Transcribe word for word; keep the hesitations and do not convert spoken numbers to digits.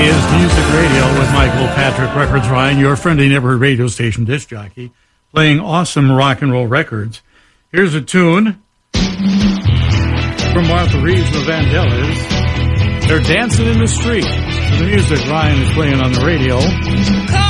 Is Music Radio with Michael Patrick Records Ryan, your friendly neighborhood radio station disc jockey, playing awesome rock and roll records. Here's a tune from Martha Reeves and the Vandellas. They're dancing in the street. The music Ryan is playing on the radio.